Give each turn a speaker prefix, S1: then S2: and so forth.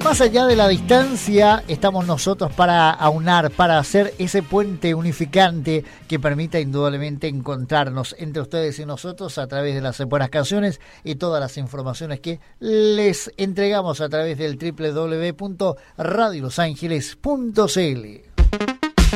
S1: Más allá de la distancia, estamos nosotros para aunar, para hacer ese puente unificante que permita indudablemente encontrarnos entre ustedes y nosotros a través de las buenas canciones y todas las informaciones que les entregamos a través del www.radiolosangeles.cl.